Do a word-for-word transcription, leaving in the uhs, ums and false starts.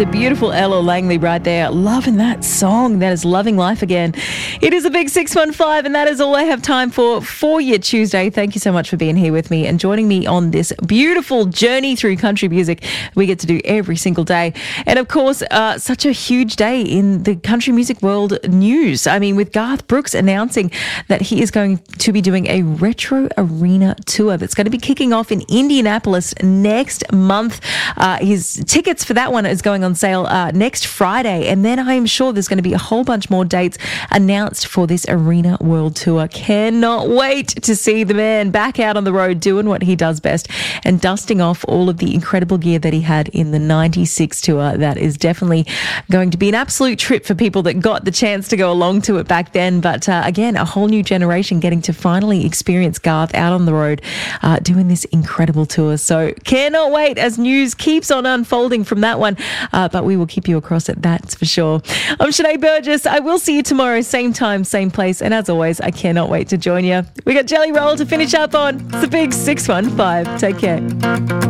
the beautiful Ella Langley right there. Loving that song. That is Loving Life Again. It is a big six one five, and that is all I have time for for you Tuesday. Thank you so much for being here with me and joining me on this beautiful journey through country music we get to do every single day. And of course, uh, such a huge day in the country music world news. I mean, with Garth Brooks announcing that he is going to be doing a retro arena tour that's going to be kicking off in Indianapolis next month. Uh, his tickets for that one is going on sale uh, next Friday, and then I am sure there's going to be a whole bunch more dates announced for this Arena World Tour. Cannot wait to see the man back out on the road doing what he does best and dusting off all of the incredible gear that he had in the ninety-six tour. That is definitely going to be an absolute trip for people that got the chance to go along to it back then. But uh, again, a whole new generation getting to finally experience Garth out on the road uh, doing this incredible tour. So cannot wait as news keeps on unfolding from that one. Uh, but we will keep you across it, that's for sure. I'm Sinead Burgess. I will see you tomorrow, same time, same place. And as always, I cannot wait to join you. We got Jelly Roll to finish up on. It's a big six one five. Take care.